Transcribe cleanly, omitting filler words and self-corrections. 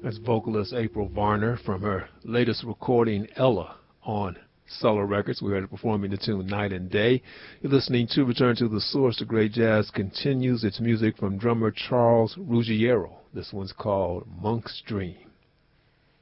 That's vocalist April Varner from her latest recording, Ella, on Solar Records. We heard her performing the tune Night and Day. You're listening to Return to the Source. The Great Jazz continues its music from drummer Charles Ruggiero. This one's called Monk's Dream.